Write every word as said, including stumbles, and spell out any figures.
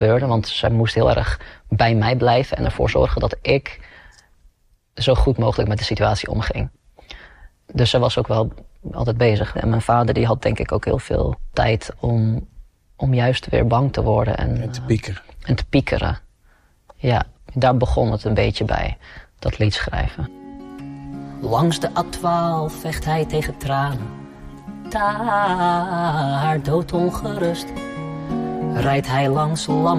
gebeurde. Want zij moest heel erg bij mij blijven en ervoor zorgen dat ik zo goed mogelijk met de situatie omging. Dus zij was ook wel altijd bezig. En mijn vader die had denk ik ook heel veel tijd om, om juist weer bang te worden. En, en te piekeren. Uh, en te piekeren. Ja, daar begon het een beetje bij, dat lied schrijven. Langs de A twaalf vecht hij tegen tranen. Daar doodongerust rijdt hij langs lammen.